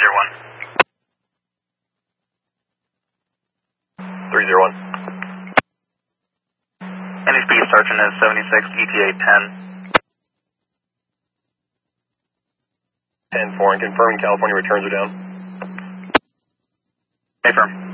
301. NHB Sergeant is 76, ETA 10. 10-4, and confirming California returns are down. Affirm.